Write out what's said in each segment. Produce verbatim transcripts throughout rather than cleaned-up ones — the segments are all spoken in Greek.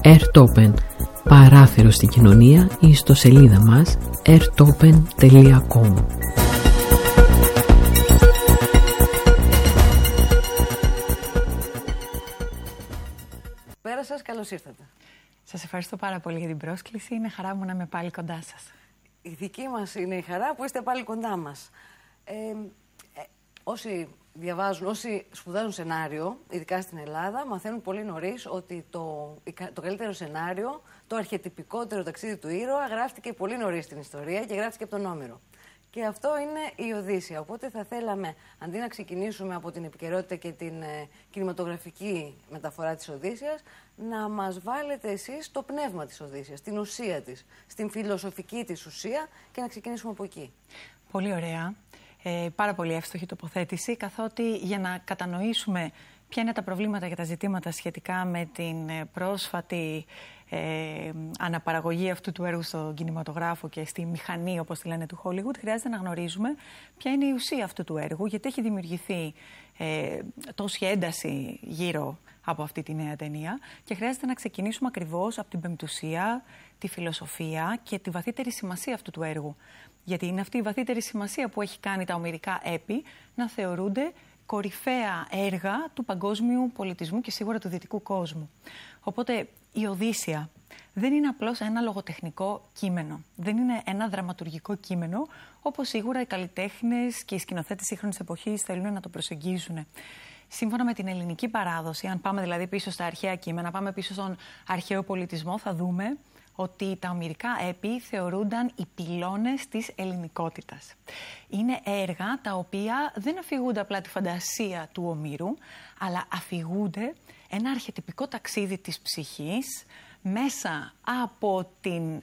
Airtopen, παράθυρο στην κοινωνία, ή στο σελίδα μας airtopen τελεία com. Πέρα σας, καλώς ήρθατε. Σας ευχαριστώ πάρα πολύ για την πρόσκληση. Είναι χαρά μου να είμαι πάλι κοντά σας. Η δική μας είναι η χαρά που είστε πάλι κοντά μας. Ε, ε, όσοι διαβάζουν, όσοι σπουδάζουν σενάριο, ειδικά στην Ελλάδα, μαθαίνουν πολύ νωρίς ότι το, το καλύτερο σενάριο, το αρχετυπικότερο ταξίδι του ήρωα, γράφτηκε πολύ νωρίς στην ιστορία και γράφτηκε από τον Όμηρο. Και αυτό είναι η Οδύσσεια. Οπότε θα θέλαμε, αντί να ξεκινήσουμε από την επικαιρότητα και την ε, κινηματογραφική μεταφορά της Οδύσσειας, να μας βάλετε εσείς το πνεύμα της Οδύσσειας, την ουσία της, στην φιλοσοφική της ουσία, και να ξεκινήσουμε από εκεί. Πολύ ωραία. Ε, πάρα πολύ εύστοχη τοποθέτηση, καθότι για να κατανοήσουμε ποια είναι τα προβλήματα και τα ζητήματα σχετικά με την πρόσφατη ε, αναπαραγωγή αυτού του έργου στον κινηματογράφο και στη μηχανή, όπως τη λένε, του Hollywood, χρειάζεται να γνωρίζουμε ποια είναι η ουσία αυτού του έργου, γιατί έχει δημιουργηθεί ε, τόση ένταση γύρω από αυτή τη νέα ταινία, και χρειάζεται να ξεκινήσουμε ακριβώς από την πεμπτουσία, τη φιλοσοφία και τη βαθύτερη σημασία αυτού του έργου. Γιατί είναι αυτή η βαθύτερη σημασία που έχει κάνει τα ομηρικά έπι να θεωρούνται κορυφαία έργα του παγκόσμιου πολιτισμού και σίγουρα του δυτικού κόσμου. Οπότε η Οδύσσεια δεν είναι απλώς ένα λογοτεχνικό κείμενο. Δεν είναι ένα δραματουργικό κείμενο, όπως σίγουρα οι καλλιτέχνες και οι σκηνοθέτες σύγχρονης εποχής θέλουν να το προσεγγίζουν. Σύμφωνα με την ελληνική παράδοση, αν πάμε δηλαδή πίσω στα αρχαία κείμενα, πάμε πίσω στον αρχαίο πολιτισμό, θα δούμε ότι τα ομηρικά έπι θεωρούνταν οι πυλώνες της ελληνικότητας. Είναι έργα τα οποία δεν αφηγούνται απλά τη φαντασία του Ομήρου, αλλά αφηγούνται ένα αρχετυπικό ταξίδι της ψυχής μέσα από την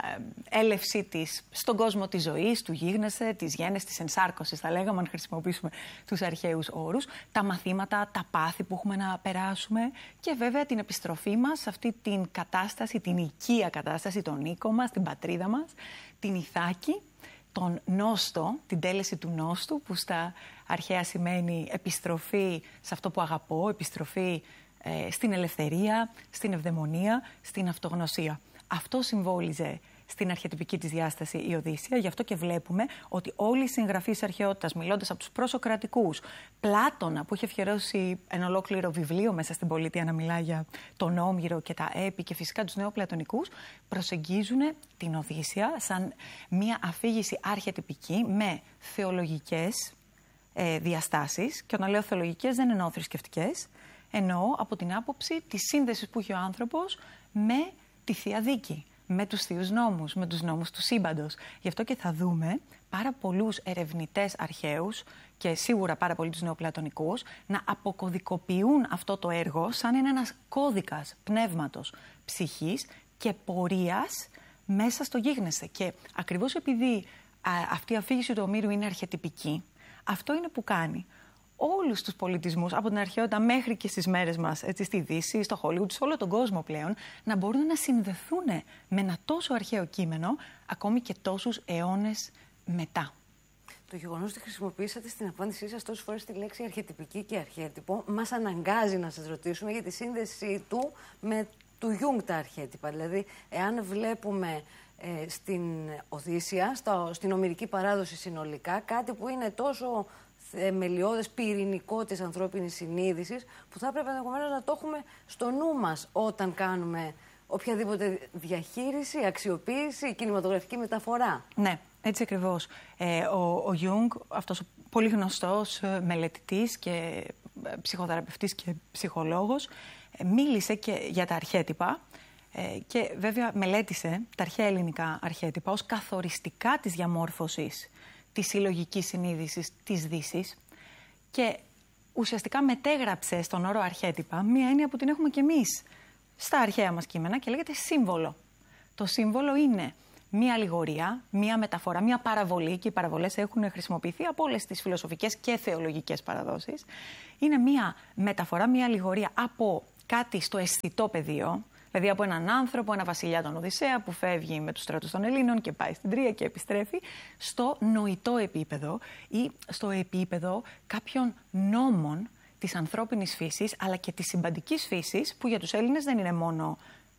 έλευσή της στον κόσμο της ζωής, του γίγνεσθε, της γέννης, της ενσάρκωσης, θα λέγαμε αν χρησιμοποιήσουμε τους αρχαίους όρους, τα μαθήματα, τα πάθη που έχουμε να περάσουμε και βέβαια την επιστροφή μας σε αυτή την κατάσταση, την οικία κατάσταση, τον οίκο μας, την πατρίδα μας, την Ιθάκη, τον νόστο, την τέλεση του νόστου, που στα αρχαία σημαίνει επιστροφή σε αυτό που αγαπώ, επιστροφή ε, στην ελευθερία, στην ευδαιμονία, στην αυτογνωσία. Αυτό συμβόλιζε στην αρχετυπική της διάσταση η Οδύσσεια, γι' αυτό και βλέπουμε ότι όλοι οι συγγραφείς αρχαιότητας, μιλώντας από τους προσοκρατικούς, Πλάτωνα που είχε αφιερώσει ένα ολόκληρο βιβλίο μέσα στην πολιτεία να μιλά για τον Όμηρο και τα έπι, και φυσικά τους νεοπλατωνικούς, προσεγγίζουν την Οδύσσεια σαν μια αφήγηση αρχετυπική με θεολογικές ε, διαστάσεις, και όταν λέω θεολογικές δεν εννοώ θρησκευτικές, εννοώ από την άποψη της σύνδεσης που έχει ο άνθρωπος με τη Θεία Δίκη, με τους Θείους Νόμους, με τους νόμους του σύμπαντος. Γι' αυτό και θα δούμε πάρα πολλούς ερευνητές αρχαίους και σίγουρα πάρα πολλοί τους νεοπλατωνικούς να αποκωδικοποιούν αυτό το έργο σαν είναι ένας κώδικας πνεύματος, ψυχής και πορείας μέσα στο γίγνεσθε. Και ακριβώς επειδή α, αυτή η αφήγηση του Ομήρου είναι αρχετυπική, αυτό είναι που κάνει όλους τους πολιτισμούς, από την αρχαιότητα μέχρι και στις μέρες μας, έτσι, στη Δύση, στο Hollywood, σε όλο τον κόσμο πλέον, να μπορούν να συνδεθούν με ένα τόσο αρχαίο κείμενο, ακόμη και τόσους αιώνες μετά. Το γεγονός ότι χρησιμοποιήσατε στην απάντησή σας τόσες φορές τη λέξη αρχετυπική και αρχέτυπο μας αναγκάζει να σας ρωτήσουμε για τη σύνδεση του με του Γιούγκ τα αρχέτυπα. Δηλαδή, εάν βλέπουμε ε, στην Οδύσσεια, στο, στην ομηρική παράδοση συνολικά, κάτι που είναι τόσο θεμελιώδες, πυρηνικό της ανθρώπινης συνείδησης, που θα έπρεπε ενδεχομένως να το έχουμε στο νου μας όταν κάνουμε οποιαδήποτε διαχείριση, αξιοποίηση, κινηματογραφική μεταφορά. Ναι, έτσι ακριβώς. Ε, ο, ο Γιούγκ, αυτός ο πολύ γνωστός μελετητής και ψυχοθεραπευτής και ψυχολόγος, μίλησε και για τα αρχέτυπα ε, και βέβαια μελέτησε τα αρχαία ελληνικά αρχέτυπα ως καθοριστικά της διαμόρφωσης της συλλογικής συνείδησης της Δύσης, και ουσιαστικά μετέγραψε στον όρο αρχέτυπα μία έννοια που την έχουμε κι εμείς στα αρχαία μας κείμενα και λέγεται σύμβολο. Το σύμβολο είναι μία αλληγορία, μία μεταφορά, μία παραβολή, και οι παραβολές έχουν χρησιμοποιηθεί από όλες τις φιλοσοφικές και θεολογικές παραδόσεις. Είναι μία μεταφορά, μία αλληγορία από κάτι στο αισθητό πεδίο, δηλαδή από έναν άνθρωπο, ένα βασιλιά τον Οδυσσέα που φεύγει με τους στρατούς των Ελλήνων και πάει στην Τρία και επιστρέφει, στο νοητό επίπεδο ή στο επίπεδο κάποιων νόμων της ανθρώπινης φύσης αλλά και της συμπαντικής φύσης, που για τους Έλληνες δεν είναι μόνο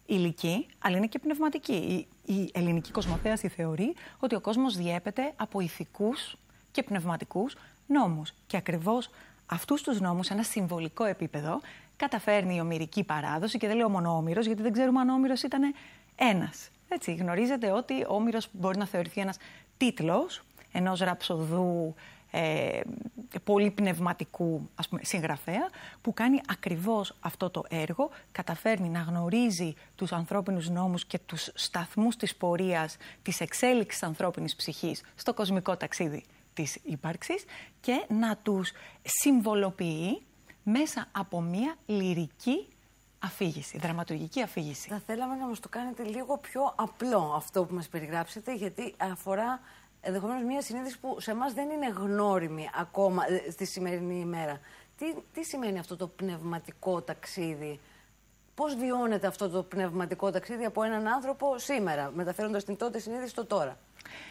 υλική, αλλά είναι και πνευματική. Η, η ελληνική κοσμοθέαση θεωρεί ότι ο κόσμος διέπεται από ηθικούς και πνευματικούς νόμους. Και ακριβώς αυτούς τους νόμους, σε ένα συμβολικό επίπεδο, καταφέρνει η ομηρική παράδοση, και δεν λέω μόνο Όμηρος, γιατί δεν ξέρουμε αν ο Όμηρος ήταν ένας. Έτσι, γνωρίζετε ότι ο Όμηρος μπορεί να θεωρηθεί ένας τίτλος ενός ραψοδού ε, πολύ πνευματικού, ας πούμε, συγγραφέα, που κάνει ακριβώς αυτό το έργο, καταφέρνει να γνωρίζει τους ανθρώπινους νόμους και τους σταθμούς της πορείας, της εξέλιξης ανθρώπινης ψυχής στο κοσμικό ταξίδι της ύπαρξης και να τους συμβολοποιεί μέσα από μία λυρική αφήγηση, δραματουργική αφήγηση. Θα θέλαμε να μας το κάνετε λίγο πιο απλό αυτό που μας περιγράψετε, γιατί αφορά ενδεχομένως μία συνείδηση που σε εμάς δεν είναι γνώριμη ακόμα στη σημερινή ημέρα. Τι, τι σημαίνει αυτό το πνευματικό ταξίδι? Πώς βιώνεται αυτό το πνευματικό ταξίδι από έναν άνθρωπο σήμερα, μεταφέροντας την τότε συνείδηση στο τώρα?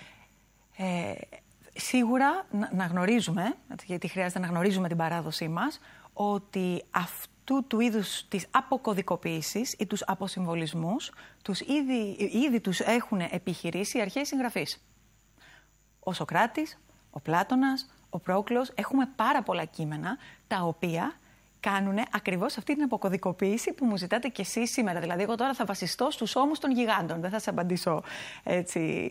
Ε, σίγουρα να, να γνωρίζουμε, γιατί χρειάζεται να γνωρίζουμε την παράδοσή μας, ότι αυτού του είδους της αποκωδικοποίησης ή τους αποσυμβολισμούς τους ήδη, ήδη τους έχουν επιχειρήσει οι αρχαίοι συγγραφείς. Ο Σωκράτης, ο Πλάτωνας, ο Πρόκλος, έχουμε πάρα πολλά κείμενα τα οποία κάνουν ακριβώς αυτή την αποκωδικοποίηση που μου ζητάτε κι εσείς σήμερα. Δηλαδή, εγώ τώρα θα βασιστώ στους ώμους των γιγάντων. Δεν θα σε απαντήσω έτσι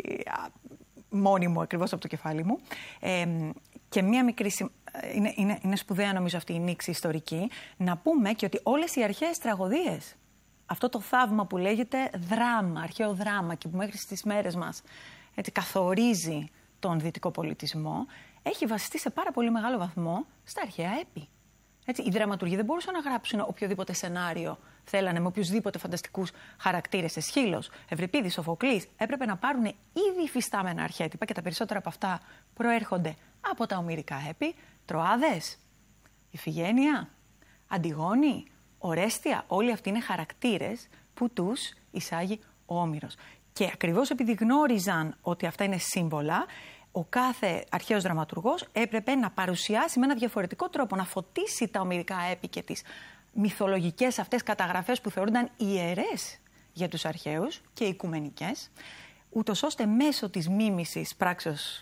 μόνη μου, ακριβώς από το κεφάλι μου. Ε, και μία μικρή. Είναι, είναι, είναι σπουδαία, νομίζω, αυτή η νήξη ιστορική. Να πούμε και ότι όλες οι αρχαίες τραγωδίες, αυτό το θαύμα που λέγεται δράμα, αρχαίο δράμα και που μέχρι στις μέρες μας έτσι, καθορίζει τον δυτικό πολιτισμό, έχει βασιστεί σε πάρα πολύ μεγάλο βαθμό στα αρχαία έπι. Έτσι, οι δραματουργοί δεν μπορούσαν να γράψουν οποιοδήποτε σενάριο θέλανε με οποιουσδήποτε φανταστικούς χαρακτήρες. Εσχύλος, Ευρυπίδης, Σοφοκλής. Έπρεπε να πάρουν ήδη υφιστάμενα αρχέτυπα και τα περισσότερα από αυτά προέρχονται από τα ομηρικά έπι. Τροάδες, Ιφηγένεια, Αντιγόνη, Ορέστια. Όλοι αυτοί είναι χαρακτήρες που τους εισάγει ο Όμηρος. Και ακριβώς επειδή γνώριζαν ότι αυτά είναι σύμβολα, ο κάθε αρχαίος δραματουργός έπρεπε να παρουσιάσει με ένα διαφορετικό τρόπο, να φωτίσει τα ομηρικά έπι και τις μυθολογικές αυτές καταγραφές που θεωρούνταν ιερές για τους αρχαίους και οικουμενικές, ούτως ώστε μέσω της μίμησης πράξεως,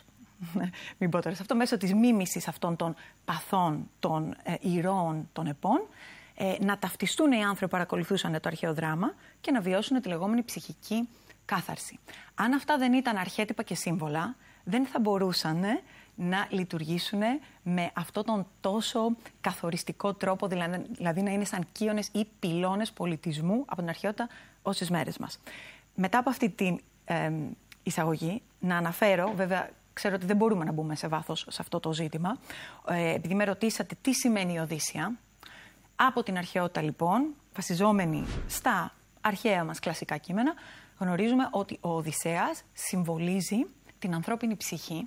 μην πω τώρα σε αυτό, μέσω της μίμησης αυτών των παθών, των ε, ηρώων, των επών, ε, να ταυτιστούν οι άνθρωποι που παρακολουθούσαν το αρχαίο δράμα και να βιώσουν τη λεγόμενη ψυχική κάθαρση. Αν αυτά δεν ήταν αρχέτυπα και σύμβολα, δεν θα μπορούσαν να λειτουργήσουν με αυτόν τον τόσο καθοριστικό τρόπο, δηλαδή, δηλαδή να είναι σαν κύονες ή πυλώνες πολιτισμού από την αρχαιότητα ως τις μέρες μας. Μετά από αυτή την ε, εισαγωγή, να αναφέρω, βέβαια ξέρω ότι δεν μπορούμε να μπούμε σε βάθος σε αυτό το ζήτημα, ε, επειδή με ρωτήσατε τι σημαίνει η Οδύσσεια. Από την αρχαιότητα λοιπόν, βασιζόμενοι στα αρχαία μας κλασικά κείμενα, γνωρίζουμε ότι ο Οδυσσέας συμβολίζει την ανθρώπινη ψυχή,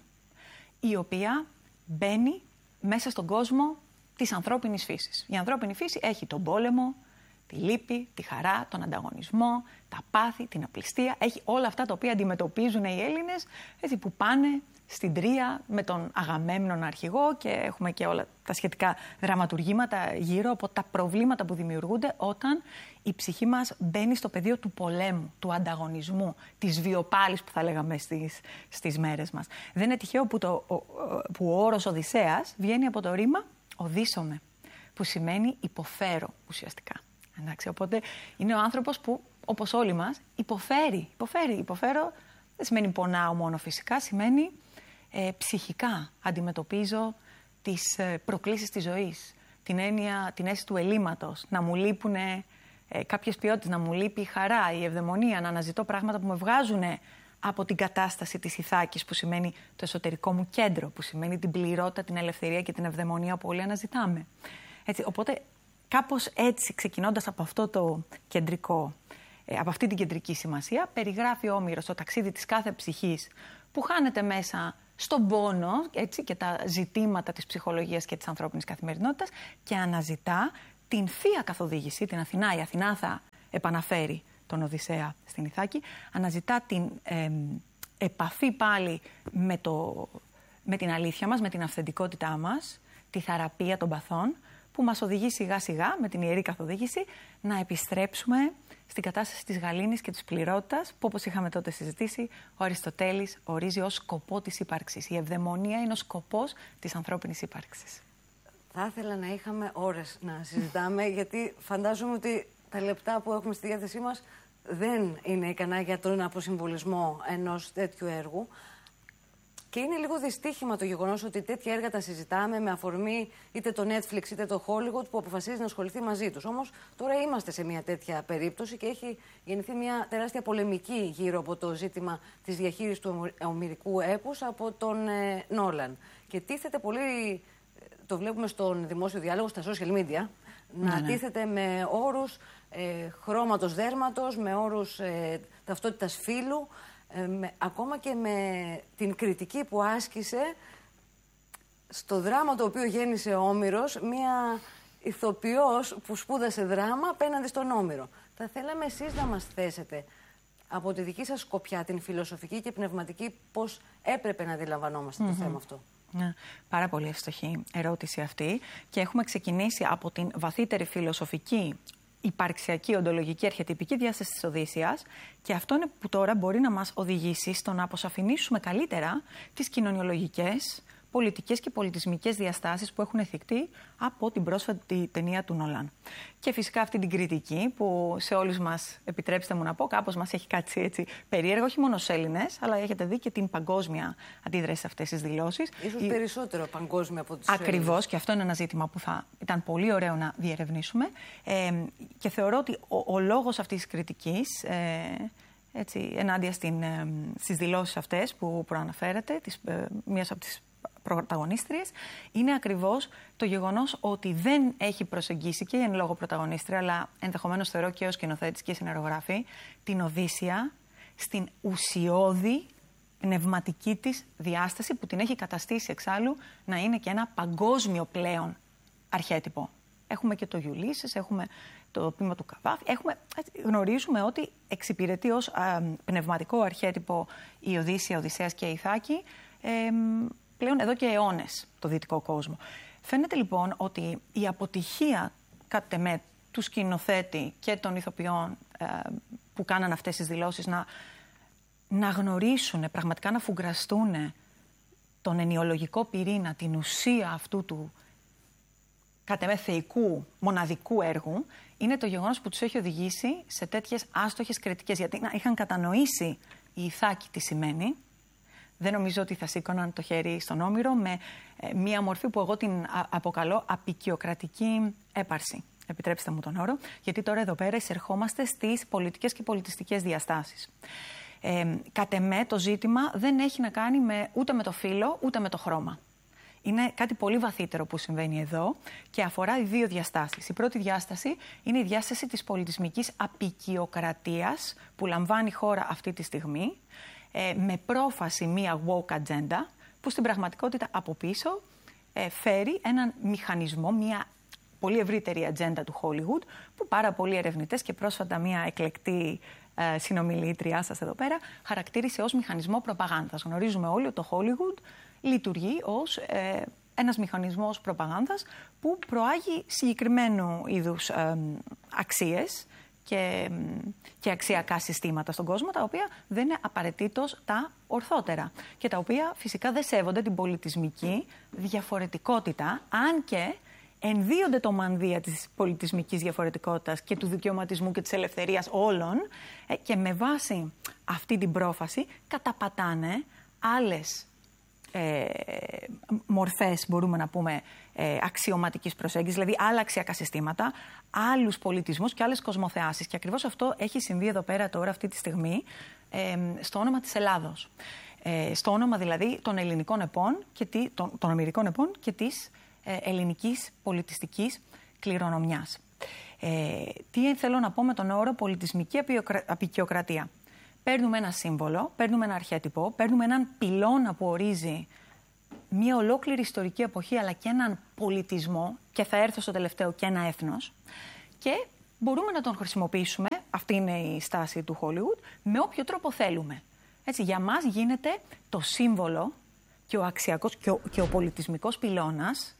η οποία μπαίνει μέσα στον κόσμο της ανθρώπινης φύσης. Η ανθρώπινη φύση έχει τον πόλεμο, τη λύπη, τη χαρά, τον ανταγωνισμό, τα πάθη, την απληστία. Έχει όλα αυτά τα οποία αντιμετωπίζουν οι Έλληνες, έτσι, που πάνε στην Τρία με τον Αγαμέμνον αρχηγό, και έχουμε και όλα τα σχετικά δραματουργήματα γύρω από τα προβλήματα που δημιουργούνται όταν η ψυχή μας μπαίνει στο πεδίο του πολέμου, του ανταγωνισμού, της βιοπάλης που θα λέγαμε στις, στις μέρες μας. Δεν είναι τυχαίο που, το, ο, που ο όρος Οδυσσέας βγαίνει από το ρήμα οδύσσομαι, που σημαίνει υποφέρω ουσιαστικά. Εντάξει, οπότε είναι ο άνθρωπος που, όπως όλοι μας, υποφέρει. Υποφέρει. Υποφέρω δεν σημαίνει πονάω μόνο φυσικά, σημαίνει ε, ψυχικά αντιμετωπίζω τις ε, προκλήσεις της ζωής, την έννοια, την αίσθηση του ελλείμματος, να μου λείπουν ε, κάποιες ποιότητες, να μου λείπει η χαρά, η ευδαιμονία, να αναζητώ πράγματα που με βγάζουν από την κατάσταση της ηθάκης, που σημαίνει το εσωτερικό μου κέντρο, που σημαίνει την πληρότητα, την ελευθερία και την ευδαιμονία που όλοι αναζητάμε. Έτσι, οπότε κάπως έτσι, ξεκινώντας από αυτό το κεντρικό, από αυτή την κεντρική σημασία, περιγράφει ο Όμηρος το ταξίδι της κάθε ψυχής που χάνεται μέσα στον πόνο, έτσι, και τα ζητήματα της ψυχολογίας και της ανθρώπινης καθημερινότητας, και αναζητά την θεία καθοδήγηση, την Αθηνά. Η Αθηνά θα επαναφέρει τον Οδυσσέα στην Ηθάκη, αναζητά την ε, επαφή πάλι με, το, με την αλήθεια μας, με την αυθεντικότητά μας, τη θεραπεία των παθών, που μας οδηγεί σιγά σιγά με την ιερή καθοδήγηση να επιστρέψουμε στην κατάσταση της γαλήνης και της πληρότητας, που όπως είχαμε τότε συζητήσει, ο Αριστοτέλης ορίζει ως σκοπό της ύπαρξης. Η ευδαιμονία είναι ο σκοπός της ανθρώπινης ύπαρξης. Θα ήθελα να είχαμε ώρες να συζητάμε, γιατί φαντάζομαι ότι τα λεπτά που έχουμε στη διάθεσή μας δεν είναι ικανά για τον αποσυμβολισμό ενός τέτοιου έργου. Και είναι λίγο δυστύχημα το γεγονός ότι τέτοια έργα τα συζητάμε με αφορμή είτε το Netflix είτε το Hollywood που αποφασίζει να ασχοληθεί μαζί τους. Όμως τώρα είμαστε σε μια τέτοια περίπτωση και έχει γεννηθεί μια τεράστια πολεμική γύρω από το ζήτημα της διαχείρισης του ομηρικού έπους από τον ε, Νόλαν. Και τίθεται πολύ, το βλέπουμε στον δημόσιο διάλογο, στα social media, να ναι, ναι. τίθεται με όρους ε, χρώματος δέρματος, με όρους ε, ταυτότητας φύλου. Ε, με, ακόμα και με την κριτική που άσκησε στο δράμα το οποίο γέννησε ο Όμηρος, μία ηθοποιός που σπούδασε δράμα απέναντι στον Όμηρο. Θα θέλαμε εσείς να μας θέσετε από τη δική σας σκοπιά, την φιλοσοφική και πνευματική, πώς έπρεπε να αντιλαμβανόμαστε mm-hmm. το θέμα αυτό. Ναι, πάρα πολύ εύστοχη ερώτηση αυτή και έχουμε ξεκινήσει από την βαθύτερη φιλοσοφική, υπαρξιακή, οντολογική, αρχετυπική διάσταση της Οδύσσειας, και αυτό είναι που τώρα μπορεί να μας οδηγήσει στο να αποσαφηνίσουμε καλύτερα τις κοινωνιολογικές, πολιτικές και πολιτισμικές διαστάσεις που έχουν θυχτεί από την πρόσφατη ταινία του Νόλαν. Και φυσικά αυτή την κριτική που σε όλους μας, επιτρέψτε μου να πω, κάπως μας έχει κάτσει έτσι περίεργο, όχι μόνο στους Έλληνες, αλλά έχετε δει και την παγκόσμια αντίδραση σε αυτές τις δηλώσεις. Ίσως Η... περισσότερο παγκόσμια από τους Ακριβώς, Έλληνες. Και αυτό είναι ένα ζήτημα που θα ήταν πολύ ωραίο να διερευνήσουμε. Ε, και θεωρώ ότι ο, ο λόγος αυτής της κριτικής, ε, έτσι, ενάντια στην, ε, στις δηλώσεις αυτές που προαναφέρετε, της, ε, μίας από τις πρωταγωνίστριες, είναι ακριβώς το γεγονός ότι δεν έχει προσεγγίσει και η εν λόγω πρωταγωνίστρια, αλλά ενδεχομένως θεωρώ και ως σκηνοθέτης και σεναρογράφη, την Οδύσσεια στην ουσιώδη πνευματική της διάσταση που την έχει καταστήσει εξάλλου να είναι και ένα παγκόσμιο πλέον αρχέτυπο. Έχουμε και το Ulysses, έχουμε το ποίημα του Καβάφη, έχουμε, γνωρίζουμε ότι εξυπηρετεί ως α, πνευματικό αρχέτυπο η Οδύσσεια, Οδυσσέας και η Ιθάκη ε, πλέον εδώ και αιώνες το δυτικό κόσμο. Φαίνεται λοιπόν ότι η αποτυχία κατ' εμέ του σκηνοθέτη και των ηθοποιών ε, που κάναν αυτές τις δηλώσεις να, να γνωρίσουν, πραγματικά να φουγκραστούν τον ενιολογικό πυρήνα, την ουσία αυτού του κατ' εμέ θεϊκού, μοναδικού έργου, είναι το γεγονός που τους έχει οδηγήσει σε τέτοιες άστοχες κριτικές. Γιατί να είχαν κατανοήσει η Ιθάκη τι σημαίνει, δεν νομίζω ότι θα σήκωναν το χέρι στον Όμηρο με ε, μία μορφή που εγώ την α, αποκαλώ απικιοκρατική έπαρση. Επιτρέψτε μου τον όρο, γιατί τώρα εδώ πέρα εισερχόμαστε στις πολιτικές και πολιτιστικές διαστάσεις. Ε, κατ' εμέ το ζήτημα δεν έχει να κάνει με, ούτε με το φύλο, ούτε με το χρώμα. Είναι κάτι πολύ βαθύτερο που συμβαίνει εδώ και αφορά οι δύο διαστάσεις. Η πρώτη διάσταση είναι η διάσταση της πολιτισμικής απικιοκρατίας που λαμβάνει η χώρα αυτή τη στιγμή, ε, με πρόφαση μία woke agenda που στην πραγματικότητα από πίσω ε, φέρει έναν μηχανισμό, μία πολύ ευρύτερη ατζέντα του Hollywood που πάρα πολλοί ερευνητές και πρόσφατα μία εκλεκτή ε, συνομιλήτριά σας εδώ πέρα χαρακτήρισε ως μηχανισμό προπαγάνδας. Γνωρίζουμε όλοι ότι το Hollywood λειτουργεί ως ε, ένας μηχανισμός προπαγάνδας που προάγει συγκεκριμένου είδους ε, αξίες και, και αξιακά συστήματα στον κόσμο, τα οποία δεν είναι απαραίτητος τα ορθότερα και τα οποία φυσικά δεν σέβονται την πολιτισμική διαφορετικότητα, αν και ενδύονται το μανδύα της πολιτισμικής διαφορετικότητας και του δικαιωματισμού και της ελευθερίας όλων ε, και με βάση αυτή την πρόφαση καταπατάνε άλλες Ε, μορφές, μπορούμε να πούμε, ε, αξιωματικής προσέγγισης, δηλαδή άλλα αξιακά συστήματα, άλλους πολιτισμούς και άλλες κοσμοθεάσεις. Και ακριβώς αυτό έχει συμβεί εδώ πέρα τώρα αυτή τη στιγμή ε, στο όνομα της Ελλάδος. Ε, στο όνομα δηλαδή των ελληνικών επών και τη, των, των ομηρικών επών και της ε, ελληνικής πολιτιστικής κληρονομιάς. Ε, τι θέλω να πω με τον όρο πολιτισμική απικιοκρατία. Παίρνουμε ένα σύμβολο, παίρνουμε ένα αρχέτυπο, παίρνουμε έναν πυλώνα που ορίζει μια ολόκληρη ιστορική εποχή αλλά και έναν πολιτισμό, και θα έρθω στο τελευταίο, και ένα έθνος, και μπορούμε να τον χρησιμοποιήσουμε, αυτή είναι η στάση του Hollywood, με όποιο τρόπο θέλουμε. Έτσι, για μας γίνεται το σύμβολο και ο αξιακός και ο, και ο πολιτισμικός πυλώνας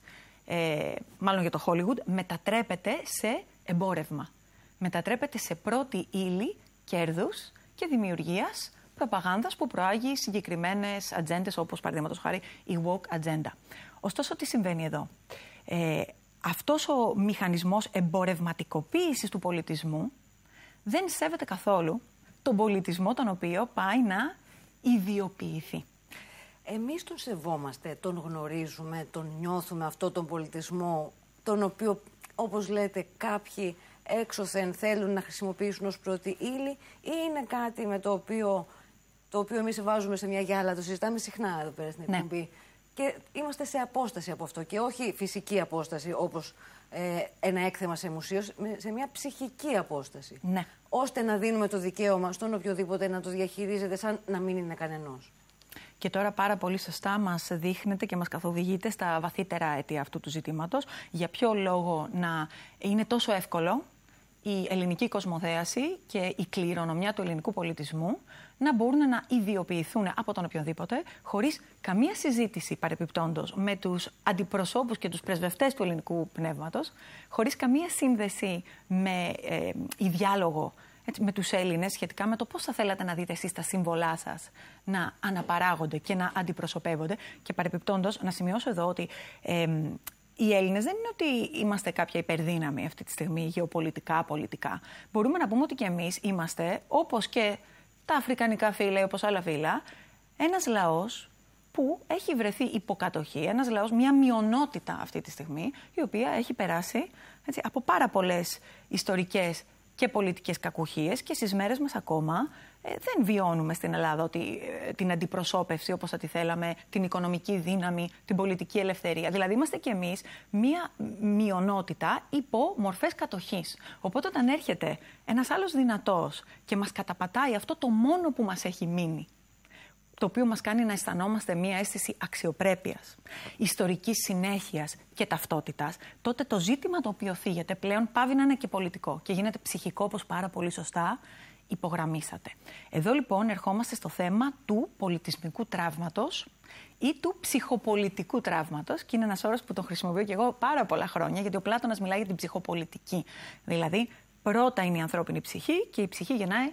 ε, μάλλον για το Hollywood, μετατρέπεται σε εμπόρευμα. Μετατρέπεται σε πρώτη ύλη κέρδους και δημιουργίας προπαγάνδας που προάγει συγκεκριμένες ατζέντες, όπως παραδείγματος χάρη η woke agenda. Ωστόσο, τι συμβαίνει εδώ? Ε, αυτός ο μηχανισμός εμπορευματικοποίησης του πολιτισμού δεν σέβεται καθόλου τον πολιτισμό τον οποίο πάει να ιδιοποιηθεί. Εμείς τον σεβόμαστε, τον γνωρίζουμε, τον νιώθουμε αυτό τον πολιτισμό, τον οποίο, όπως λέτε, κάποιοι έξωθεν θέλουν να χρησιμοποιήσουν ως πρώτη ύλη, ή είναι κάτι με το οποίο, το οποίο εμείς βάζουμε σε μια γυάλα, το συζητάμε συχνά εδώ πέρα στην εκπομπή, ναι. Και είμαστε σε απόσταση από αυτό και όχι φυσική απόσταση όπως ε, ένα έκθεμα σε μουσείο, σε μια ψυχική απόσταση, ναι. Ώστε να δίνουμε το δικαίωμα στον οποιοδήποτε να το διαχειρίζεται σαν να μην είναι κανενός. Και τώρα πάρα πολύ σωστά μας δείχνετε και μας καθοδηγείτε στα βαθύτερα αίτια αυτού του ζητήματος. Για ποιο λόγο να είναι τόσο εύκολο η ελληνική κοσμοθέαση και η κληρονομιά του ελληνικού πολιτισμού να μπορούν να ιδιοποιηθούν από τον οποιονδήποτε, χωρίς καμία συζήτηση παρεπιπτόντος με τους αντιπροσώπους και τους πρεσβευτές του ελληνικού πνεύματος, χωρίς καμία σύνδεση με ε, ή διάλογο έτσι, με τους Έλληνες σχετικά με το πώς θα θέλατε να δείτε εσείς τα σύμβολά σας να αναπαράγονται και να αντιπροσωπεύονται. Και παρεπιπτόντος, να σημειώσω εδώ ότι ε, οι Έλληνες δεν είναι ότι είμαστε κάποια υπερδύναμη αυτή τη στιγμή γεωπολιτικά, πολιτικά. Μπορούμε να πούμε ότι και εμείς είμαστε, όπως και τα αφρικανικά φύλλα ή όπως άλλα φύλλα, ένας λαός που έχει βρεθεί υποκατοχή, ένας λαός, μια μειονότητα αυτή τη στιγμή, η οποία έχει περάσει έτσι, από πάρα πολλές ιστορικές και πολιτικές κακουχίες και στις μέρες μας ακόμα ε, δεν βιώνουμε στην Ελλάδα ότι, ε, την αντιπροσώπευση όπως θα τη θέλαμε, την οικονομική δύναμη, την πολιτική ελευθερία. Δηλαδή είμαστε κι εμείς μία μειονότητα υπό μορφές κατοχής. Οπότε όταν έρχεται ένας άλλος δυνατός και μας καταπατάει αυτό το μόνο που μας έχει μείνει, το οποίο μας κάνει να αισθανόμαστε μία αίσθηση αξιοπρέπειας, ιστορικής συνέχειας και ταυτότητας, τότε το ζήτημα το οποίο θίγεται πλέον πάβει να είναι και πολιτικό και γίνεται ψυχικό, όπως πάρα πολύ σωστά υπογραμμίσατε. Εδώ λοιπόν ερχόμαστε στο θέμα του πολιτισμικού τραύματος ή του ψυχοπολιτικού τραύματος, και είναι ένας όρος που τον χρησιμοποιώ και εγώ πάρα πολλά χρόνια, γιατί ο Πλάτωνας μιλάει για την ψυχοπολιτική. Δηλαδή, πρώτα είναι η ανθρώπινη ψυχή και η ψυχή γεννάει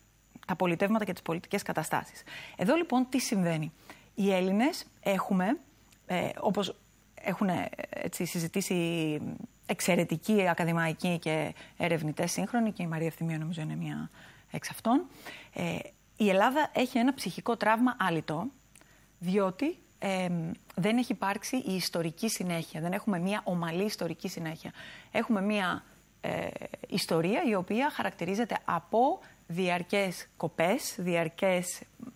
τα πολιτεύματα και τις πολιτικές καταστάσεις. Εδώ λοιπόν τι συμβαίνει? Οι Έλληνες έχουμε, ε, όπως έχουν έτσι, συζητήσει εξαιρετικοί ακαδημαϊκοί και ερευνητές σύγχρονοι, και η Μαρία Ευθυμίου νομίζω είναι μία εξ αυτών, ε, η Ελλάδα έχει ένα ψυχικό τραύμα άλυτο, διότι ε, δεν έχει υπάρξει η ιστορική συνέχεια, δεν έχουμε μία ομαλή ιστορική συνέχεια. Έχουμε μία ε, ιστορία η οποία χαρακτηρίζεται από διαρκές κοπές, διαρκές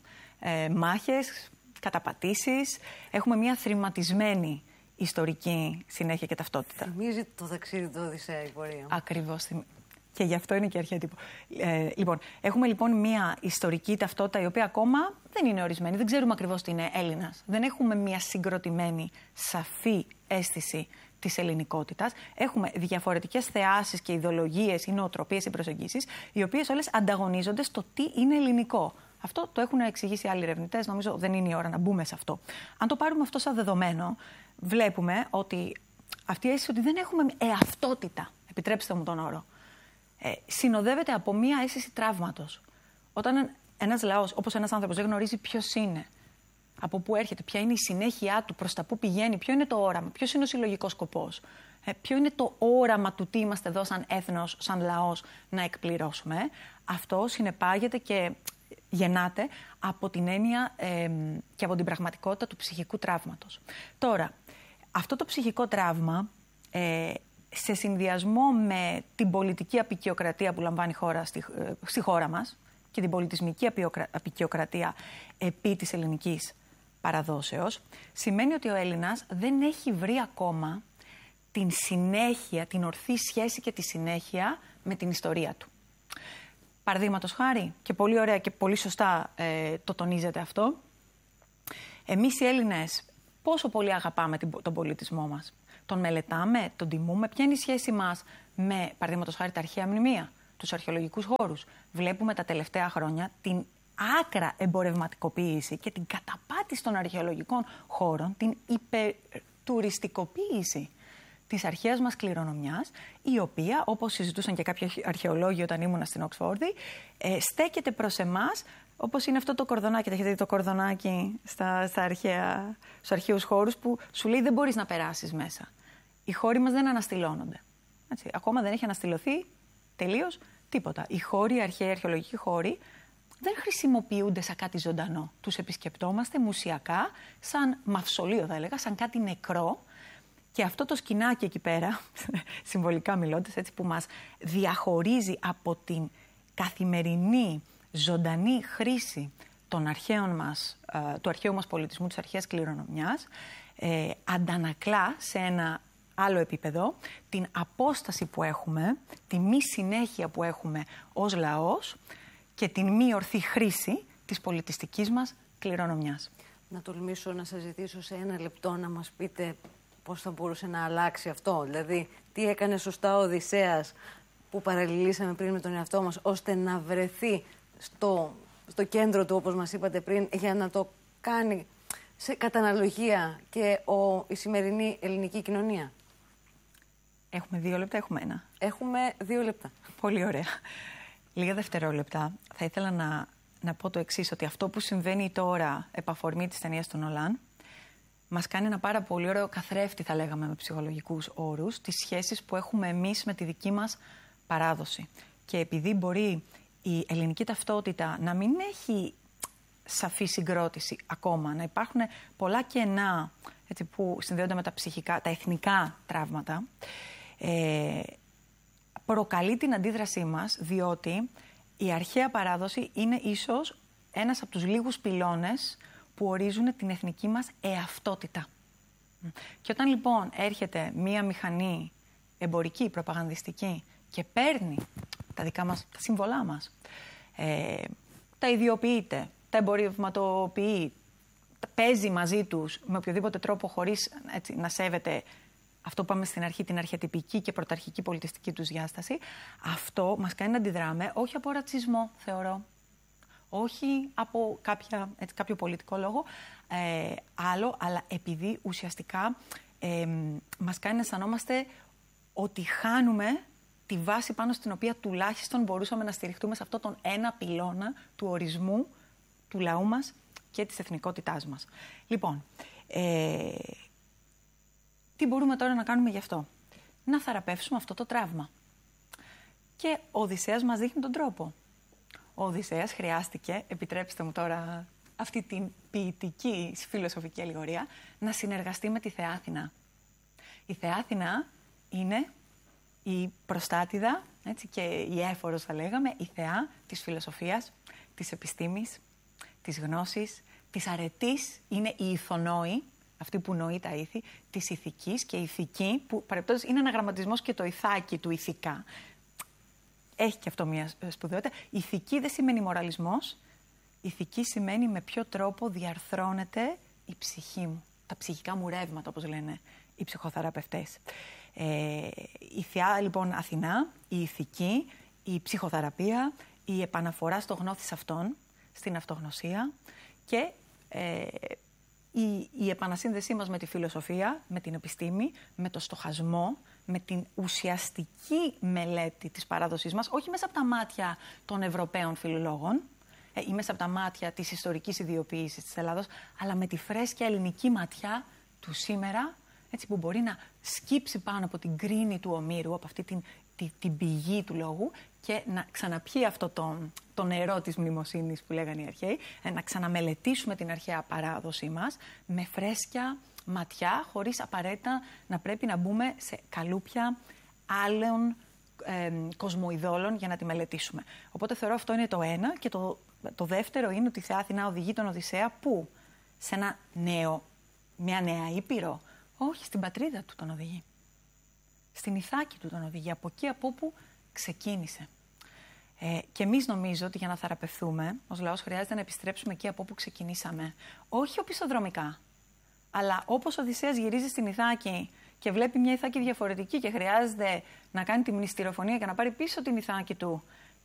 ε, μάχες, καταπατήσεις. Έχουμε μια θρηματισμένη ιστορική συνέχεια και ταυτότητα. Θυμίζει το ταξίδι του Οδυσσέα η πορεία. Ακριβώς. Και γι' αυτό είναι και αρχέτυπο. Ε, λοιπόν, έχουμε λοιπόν μια ιστορική ταυτότητα η οποία ακόμα δεν είναι ορισμένη. Δεν ξέρουμε ακριβώς τι είναι Έλληνας. Δεν έχουμε μια συγκροτημένη, σαφή αίσθηση της ελληνικότητας. Έχουμε διαφορετικές θεάσεις και ιδεολογίες ή νοοτροπίες ή προσεγγίσεις, οι οποίες όλες ανταγωνίζονται στο τι είναι ελληνικό. Αυτό το έχουν εξηγήσει άλλοι ερευνητές, νομίζω δεν είναι η ώρα να μπούμε σε αυτό. Αν το πάρουμε αυτό σαν δεδομένο, βλέπουμε ότι αυτή η αίσθηση ότι δεν έχουμε εαυτότητα, επιτρέψτε μου τον όρο, ε, συνοδεύεται από μία αίσθηση τραύματος. Όταν ένας λαός, όπως ένας άνθρωπος, δεν γνωρίζει ποιος είναι, από πού έρχεται, ποια είναι η συνέχεια του, προς τα πού πηγαίνει, ποιο είναι το όραμα, ποιος είναι ο συλλογικός σκοπός, ε, ποιο είναι το όραμα του τι είμαστε εδώ σαν έθνος, σαν λαός να εκπληρώσουμε, αυτό συνεπάγεται και γεννάται από την έννοια ε, και από την πραγματικότητα του ψυχικού τραύματος. Τώρα, αυτό το ψυχικό τραύμα, ε, σε συνδυασμό με την πολιτική αποικιοκρατία που λαμβάνει η χώρα στη, ε, στη χώρα μας και την πολιτισμική αποικιοκρατία επί της ελληνικής παραδόσεως, σημαίνει ότι ο Έλληνας δεν έχει βρει ακόμα την συνέχεια, την ορθή σχέση και τη συνέχεια με την ιστορία του. Παραδείγματος χάρη, και πολύ ωραία και πολύ σωστά ε, το τονίζετε αυτό, εμείς οι Έλληνες πόσο πολύ αγαπάμε τον πολιτισμό μας. Τον μελετάμε, τον τιμούμε. Ποια είναι η σχέση μας με, παραδείγματος χάρη, τα αρχαία μνημεία, τους αρχαιολογικούς χώρους. Βλέπουμε τα τελευταία χρόνια την άκρα εμπορευματικοποίηση και την καταπάτηση των αρχαιολογικών χώρων, την υπερτουριστικοποίηση της αρχαίας μας κληρονομιάς, η οποία, όπως συζητούσαν και κάποιοι αρχαιολόγοι όταν ήμουνα στην Οξφόρδη, ε, στέκεται προς εμάς, όπως είναι αυτό το κορδονάκι. Έχετε δει το κορδονάκι στα, στα αρχαία, στους αρχαίους χώρους που σου λέει δεν μπορείς να περάσεις μέσα. Οι χώροι μας δεν αναστηλώνονται. Έτσι, ακόμα δεν έχει αναστηλωθεί τελείως τίποτα. Οι χώροι, οι αρχαίοι αρχαιολογικοί χώροι, δεν χρησιμοποιούνται σαν κάτι ζωντανό. Τους επισκεπτόμαστε μουσιακά, σαν μαυσολείο θα έλεγα, σαν κάτι νεκρό. Και αυτό το σκηνάκι εκεί πέρα, συμβολικά μιλώντας, έτσι, που μας διαχωρίζει από την καθημερινή ζωντανή χρήση των αρχαίων μας, του αρχαίου μας πολιτισμού, της αρχαίας κληρονομιάς, ε, αντανακλά σε ένα άλλο επίπεδο την απόσταση που έχουμε, τη μη συνέχεια που έχουμε ως λαός και την μη ορθή χρήση της πολιτιστικής μας κληρονομιάς. Να τολμήσω να σας ζητήσω σε ένα λεπτό να μας πείτε πώς θα μπορούσε να αλλάξει αυτό. Δηλαδή, τι έκανε σωστά ο Οδυσσέας που παραλληλήσαμε πριν με τον εαυτό μας, ώστε να βρεθεί στο, στο κέντρο του, όπως μας είπατε πριν, για να το κάνει σε καταναλογία και ο, η σημερινή ελληνική κοινωνία. Έχουμε δύο λεπτά, έχουμε ένα. Έχουμε δύο λεπτά. Πολύ ωραία. Λίγα δευτερόλεπτα. Θα ήθελα να, να πω το εξής, ότι αυτό που συμβαίνει τώρα επ' αφορμή της ταινίας του Νολάν μας κάνει ένα πάρα πολύ ωραίο καθρέφτη, θα λέγαμε με ψυχολογικούς όρους, τις σχέσεις που έχουμε εμείς με τη δική μας παράδοση. Και επειδή μπορεί η ελληνική ταυτότητα να μην έχει σαφή συγκρότηση ακόμα, να υπάρχουν πολλά κενά, έτσι, που συνδέονται με τα ψυχικά, τα εθνικά τραύματα, ε, προκαλεί την αντίδρασή μας, διότι η αρχαία παράδοση είναι ίσως ένας από τους λίγους πυλώνες που ορίζουν την εθνική μας εαυτότητα. Και όταν λοιπόν έρχεται μία μηχανή εμπορική, προπαγανδιστική και παίρνει τα δικά μας, τα σύμβολά μας, ε, τα ιδιοποιείται, τα εμπορευματοποιεί, παίζει μαζί τους με οποιοδήποτε τρόπο χωρίς, έτσι, να σέβεται αυτό που πάμε στην αρχή, την αρχιετυπική και πρωταρχική πολιτιστική τους διάσταση, αυτό μας κάνει να αντιδράμε όχι από ρατσισμό, θεωρώ, όχι από κάποια, έτσι, κάποιο πολιτικό λόγο, ε, άλλο, αλλά επειδή ουσιαστικά ε, μας κάνει να αισθανόμαστε ότι χάνουμε τη βάση πάνω στην οποία τουλάχιστον μπορούσαμε να στηριχτούμε σε αυτόν τον ένα πυλώνα του ορισμού του λαού μας και της εθνικότητάς μας. Λοιπόν, ε, τι μπορούμε τώρα να κάνουμε γι' αυτό? Να θεραπεύσουμε αυτό το τραύμα. Και ο Οδυσσέας μας δείχνει τον τρόπο. Ο Οδυσσέας χρειάστηκε, επιτρέψτε μου τώρα αυτή την ποιητική φιλοσοφική αλληγορία, να συνεργαστεί με τη Θεά Αθηνά. Η Θεά Αθηνά είναι η προστάτηδα, έτσι, και η έφορος, θα λέγαμε, η θεά της φιλοσοφίας, της επιστήμης, της γνώσης, της αρετής, είναι η ηθονόη, αυτή που νοεί τα ήθη, της ηθικής, και η ηθική, που παρεπτόντως είναι αναγραμματισμός και το ηθάκι του ηθικά. Έχει και αυτό μια σπουδαιότητα. Ηθική δεν σημαίνει μοραλισμός. Ηθική σημαίνει με ποιο τρόπο διαρθρώνεται η ψυχή μου. Τα ψυχικά μου ρεύματα, όπως λένε οι ψυχοθεραπευτές. Ε, η θεά λοιπόν Αθηνά, η ηθική, η ψυχοθεραπεία, η επαναφορά στο γνώθις αυτών, στην αυτογνωσία και ε, η, η επανασύνδεσή μας με τη φιλοσοφία, με την επιστήμη, με το στοχασμό, με την ουσιαστική μελέτη της παράδοσής μας, όχι μέσα από τα μάτια των Ευρωπαίων φιλολόγων ε, ή μέσα από τα μάτια της ιστορικής ιδιοποίησης της Ελλάδος, αλλά με τη φρέσκια ελληνική ματιά του σήμερα, έτσι, που μπορεί να σκύψει πάνω από την κρίνη του ομήρου, από αυτή την, την, την πηγή του λόγου, και να ξαναπιεί αυτό το, το νερό της μνημοσύνης που λέγανε οι αρχαίοι, να ξαναμελετήσουμε την αρχαία παράδοσή μας με φρέσκια ματιά, χωρίς απαραίτητα να πρέπει να μπούμε σε καλούπια άλλων ε, κοσμοειδόλων για να τη μελετήσουμε. Οπότε θεωρώ αυτό είναι το ένα. Και το, το δεύτερο είναι ότι η Θεά Αθηνά οδηγεί τον Οδυσσέα πού? Σε ένα νέο, μια νέα ήπειρο. Όχι, στην πατρίδα του τον οδηγεί. Στην Ιθάκη του τον οδηγεί. Από εκεί από όπου ξεκίνησε. Ε, και εμείς νομίζω ότι για να θεραπευθούμε ως λαός χρειάζεται να επιστρέψουμε εκεί από όπου ξεκινήσαμε. Όχι οπισθοδρομικά. Αλλά όπως ο Οδυσσέας γυρίζει στην Ιθάκη και βλέπει μια Ιθάκη διαφορετική και χρειάζεται να κάνει τη μνηστηροφωνία και να πάρει πίσω την Ιθάκη του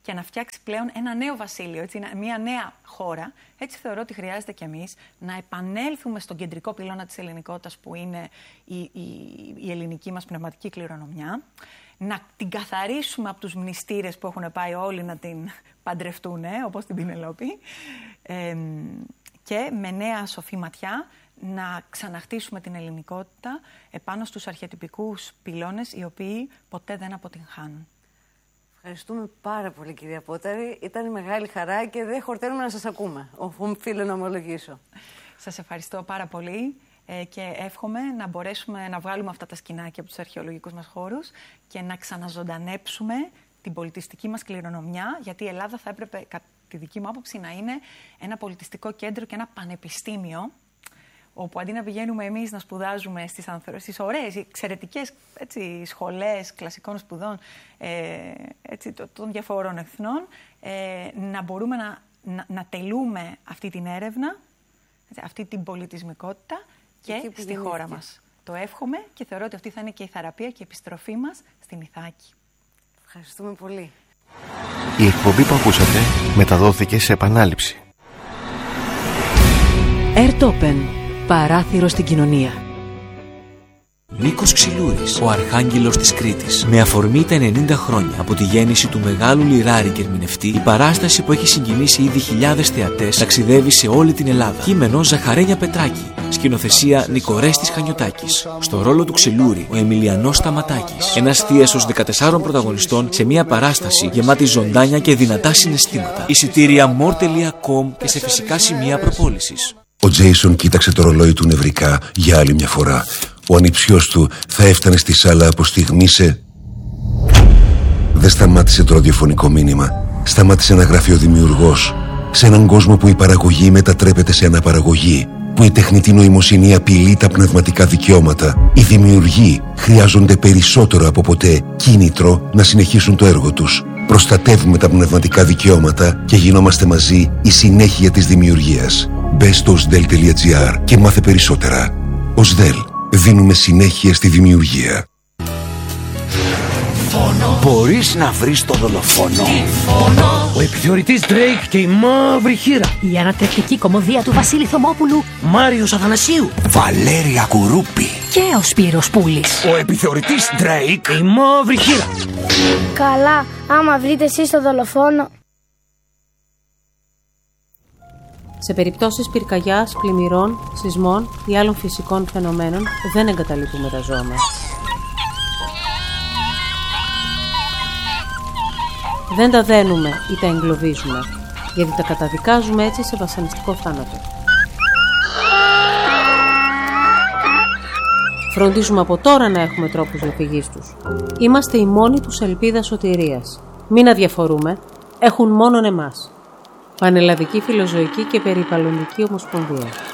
και να φτιάξει πλέον ένα νέο βασίλειο, έτσι, μια νέα χώρα. Έτσι θεωρώ ότι χρειάζεται κι εμείς να επανέλθουμε στον κεντρικό πυλώνα της ελληνικότητας που είναι η, η, η ελληνική μας πνευματική κληρονομιά, να την καθαρίσουμε από τους μνηστήρες που έχουν πάει όλοι να την παντρευτούν, όπως την Πινελόπη, ε, και με νέα σοφή ματιά να ξαναχτίσουμε την ελληνικότητα επάνω στους αρχετυπικούς πυλώνες οι οποίοι ποτέ δεν αποτυγχάνουν. Ευχαριστούμε πάρα πολύ, κυρία Πόταρη. Ήταν μεγάλη χαρά και δεν χορταίνουμε να σας ακούμε, οφείλω να ομολογήσω. Σας ευχαριστώ πάρα πολύ ε, και εύχομαι να μπορέσουμε να βγάλουμε αυτά τα σκηνάκια από τους αρχαιολογικούς μας χώρους και να ξαναζωντανέψουμε την πολιτιστική μας κληρονομιά, γιατί η Ελλάδα θα έπρεπε, κατά τη δική μου άποψη, να είναι ένα πολιτιστικό κέντρο και ένα πανεπιστήμιο, όπου αντί να πηγαίνουμε εμείς να σπουδάζουμε στις, ανθρο... στις ωραίες, εξαιρετικές, έτσι, σχολές κλασικών σπουδών ε, έτσι, των διαφορών εθνών, ε, να μπορούμε να, να, να τελούμε αυτή την έρευνα, έτσι, αυτή την πολιτισμικότητα και στη χώρα μας. Το εύχομαι και θεωρώ ότι αυτή θα είναι και η θεραπεία και η επιστροφή μας στην Ιθάκη. Ευχαριστούμε πολύ. Η εκπομπή που ακούσατε μεταδόθηκε σε επανάληψη. Ερτόπεν. Παράθυρο στην κοινωνία. Νίκος Ξυλούρης, ο Αρχάγγελος της Κρήτης. Με αφορμή τα ενενήντα χρόνια από τη γέννηση του μεγάλου λιράρη και ερμηνευτή, η παράσταση που έχει συγκινήσει ήδη χιλιάδες θεατές ταξιδεύει σε όλη την Ελλάδα. Κείμενο Ζαχαρένια Πετράκη. Σκηνοθεσία Νικορέστης Χανιωτάκης. Στο ρόλο του Ξυλούρη, ο Εμιλιανός Σταματάκης. Ένας θίασος δεκατεσσάρων πρωταγωνιστών σε μια παράσταση γεμάτη ζωντάνια και δυνατά συναισθήματα. Εισιτήρια μορ τελεία κομ και σε φυσικά σημεία προπόλησης. Ο Τζέισον κοίταξε το ρολόι του νευρικά για άλλη μια φορά. Ο ανιψιός του θα έφτανε στη σάλα από στιγμή σε... Δεν σταμάτησε το ραδιοφωνικό μήνυμα. Σταμάτησε να γράφει ο δημιουργός. Σε έναν κόσμο που η παραγωγή μετατρέπεται σε αναπαραγωγή, που η τεχνητή νοημοσύνη απειλεί τα πνευματικά δικαιώματα, οι δημιουργοί χρειάζονται περισσότερο από ποτέ κίνητρο να συνεχίσουν το έργο τους. Προστατεύουμε τα πνευματικά δικαιώματα και γινόμαστε μαζί η συνέχεια της δημιουργίας. Μπες στο οσδέλ τελεία τζι άρ και μάθε περισσότερα. οσδέλ. Δίνουμε συνέχεια στη δημιουργία. Μπορείς να βρεις το δολοφόνο? Ο επιθεωρητής Drake και η μαύρη χήρα. Η ανατρεπτική κωμωδία του Βασίλη Θωμόπουλου. Μάριος Αθανασίου. Βαλέρια Κουρούπη. Και ο Σπύρος Πούλης. Ο επιθεωρητής Drake, η μαύρη χήρα. Καλά, άμα βρείτε εσείς το δολοφόνο. Σε περιπτώσεις πυρκαγιάς, πλημμυρών, σεισμών ή άλλων φυσικών φαινομένων δεν εγκαταλείπουμε τα ζώα μας. Δεν τα δένουμε ή τα εγκλωβίζουμε, γιατί τα καταδικάζουμε έτσι σε βασανιστικό θάνατο. Φροντίζουμε από τώρα να έχουμε τρόπους διαφυγής τους. Είμαστε η μόνη τους ελπίδα σωτηρίας. Μην αδιαφορούμε, έχουν μόνον εμάς. Πανελλαδική Φιλοζωική και Περιβαλλοντική Ομοσπονδία.